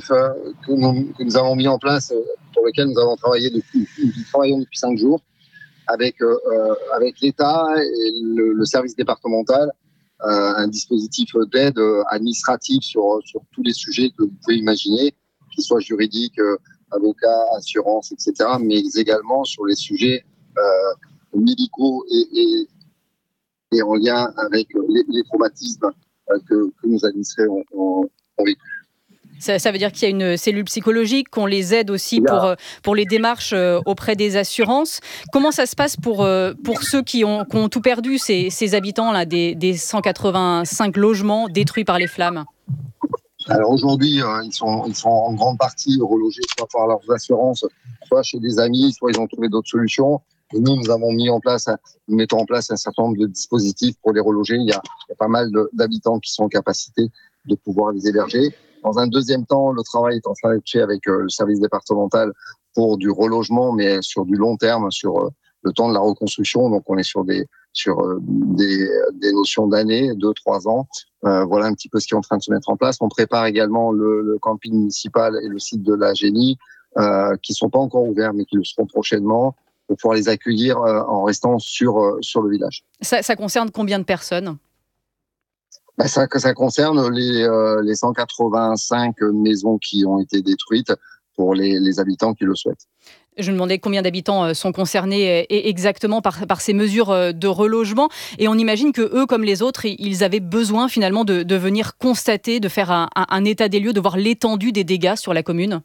que nous avons mis en place, pour lequel nous travaillons depuis 5 jours, avec l'État et le service départemental, un dispositif d'aide administrative sur tous les sujets que vous pouvez imaginer, qu'ils soient juridiques, avocats, assurances, etc., mais également sur les sujets médicaux et en lien avec les traumatismes que nos administrés ont vécu. Ça veut dire qu'il y a une cellule psychologique, qu'on les aide aussi pour les démarches auprès des assurances. Comment ça se passe pour ceux qui ont tout perdu, ces habitants là, des 185 logements détruits par les flammes? Alors aujourd'hui, ils sont en grande partie relogés soit par leurs assurances, soit chez des amis, soit ils ont trouvé d'autres solutions. Et nous mettons en place un certain nombre de dispositifs pour les reloger. Il y a pas mal d'habitants qui sont en capacité de pouvoir les héberger. Dans un deuxième temps, le travail est en train d'être fait avec le service départemental pour du relogement, mais sur du long terme, sur le temps de la reconstruction. Donc on est sur des notions d'années, 2-3 ans. Voilà un petit peu ce qui est en train de se mettre en place. On prépare également le camping municipal et le site de la Génie, qui sont pas encore ouverts, mais qui le seront prochainement, pour pouvoir les accueillir en restant sur le village. Ça concerne combien de personnes ? Ça concerne les 185 maisons qui ont été détruites pour les habitants qui le souhaitent. Je me demandais combien d'habitants sont concernés exactement par ces mesures de relogement. Et on imagine que eux, comme les autres, ils avaient besoin finalement de venir constater, de faire un état des lieux, de voir l'étendue des dégâts sur la commune.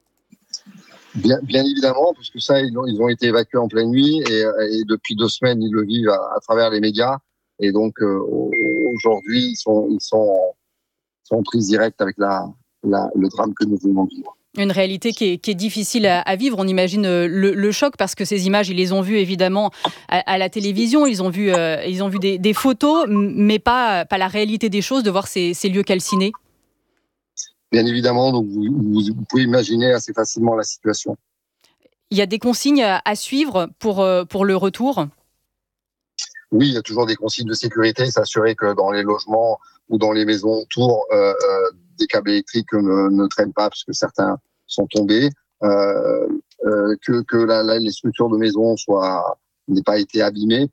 Bien évidemment, parce que ça, ils ont été évacués en pleine nuit et depuis 2 semaines, ils le vivent à travers les médias. Et donc, aujourd'hui, ils sont en prise directe avec le drame que nous venons de vivre. Une réalité qui est difficile à vivre. On imagine le choc parce que ces images, ils les ont vues évidemment à la télévision. Ils ont vu des photos, mais pas la réalité des choses, de voir ces lieux calcinés. Bien évidemment, donc vous pouvez imaginer assez facilement la situation. Il y a des consignes à suivre pour le retour ? Oui, il y a toujours des consignes de sécurité, s'assurer que dans les logements ou dans les maisons autour, des câbles électriques ne traînent pas parce que certains sont tombés, que les structures de maison n'aient pas été abîmées.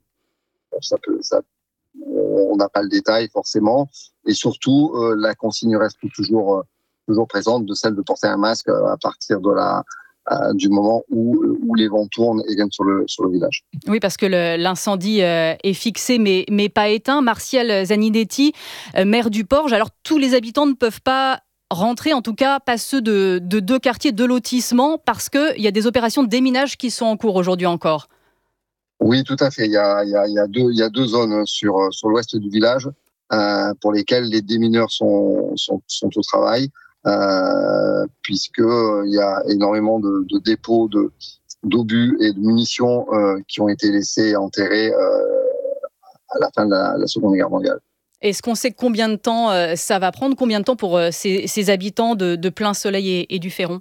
On n'a pas le détail forcément, et surtout la consigne reste toujours présente, de celle de porter un masque à partir du moment où les vents tournent et viennent sur le village. Oui, parce que l'incendie est fixé mais pas éteint. Martial Zaninetti, maire du Porge. Alors tous les habitants ne peuvent pas rentrer, en tout cas pas ceux de 2 quartiers, 2 lotissements, parce qu'il y a des opérations de déminage qui sont en cours aujourd'hui encore. Oui, tout à fait. Il y a 2 zones sur l'ouest du village pour lesquelles les démineurs sont au travail. Puisqu'il y a énormément de dépôts d'obus et de munitions qui ont été laissés enterrés à la fin de la Seconde Guerre mondiale. Est-ce qu'on sait combien de temps ça va prendre ? Combien de temps pour ces habitants de Plein Soleil et du Ferron ?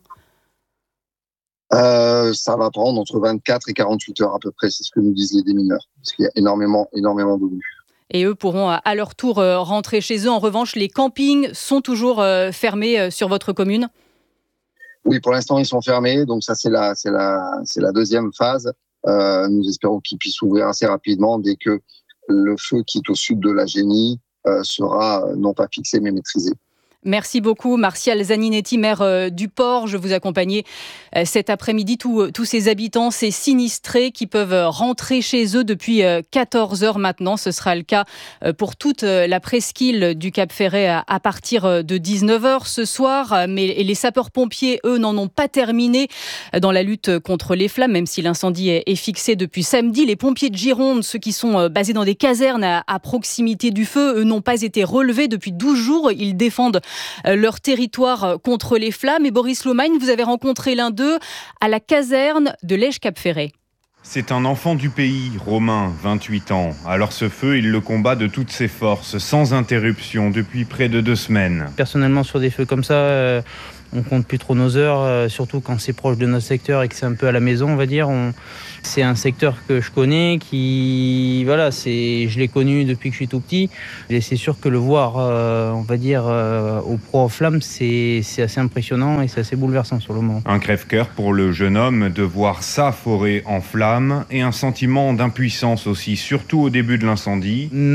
Ça va prendre entre 24 et 48 heures à peu près, c'est ce que nous disent les démineurs, parce qu'il y a énormément d'obus. Et eux pourront à leur tour rentrer chez eux. En revanche, les campings sont toujours fermés sur votre commune ? Oui, pour l'instant, ils sont fermés. Donc ça, c'est la deuxième phase. Nous espérons qu'ils puissent ouvrir assez rapidement dès que le feu qui est au sud de la Génie sera non pas fixé, mais maîtrisé. Merci beaucoup, Martial Zaninetti, maire du Porge. Vous accompagnez cet après-midi tous ces habitants, ces sinistrés qui peuvent rentrer chez eux depuis 14 heures maintenant. Ce sera le cas pour toute la presqu'île du Cap Ferret à partir de 19 heures ce soir. Mais les sapeurs-pompiers, eux, n'en ont pas terminé dans la lutte contre les flammes, même si l'incendie est fixé depuis samedi. Les pompiers de Gironde, ceux qui sont basés dans des casernes à proximité du feu, eux, n'ont pas été relevés depuis 12 jours. Ils défendent leur territoire contre les flammes. Et Boris Lomagne, vous avez rencontré l'un d'eux à la caserne de Lège-Cap-Ferret. C'est un enfant du pays, Romain, 28 ans. Alors ce feu, il le combat de toutes ses forces, sans interruption, depuis près de 2 semaines. Personnellement, sur des feux comme ça, On compte plus trop nos heures, surtout quand c'est proche de notre secteur et que c'est un peu à la maison, on va dire. C'est un secteur que je connais, je l'ai connu depuis que je suis tout petit. Et c'est sûr que le voir, au proie aux flammes, c'est assez impressionnant et c'est assez bouleversant sur le moment. Un crève-cœur pour le jeune homme de voir sa forêt en flammes et un sentiment d'impuissance aussi, surtout au début de l'incendie.